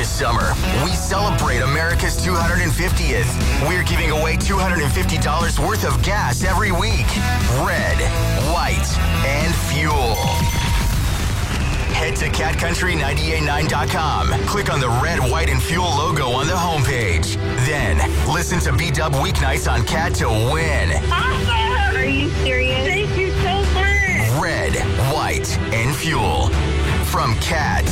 This summer, we celebrate America's 250th. We're giving away $250 worth of gas every week. Red, white, and fuel. Head to catcountry989.com. Click on the red, white, and fuel logo on the homepage. Then, listen to B-Dub weeknights on Cat to win. Awesome! Are you serious? Thank you so much. Red, white, and fuel. From Cat.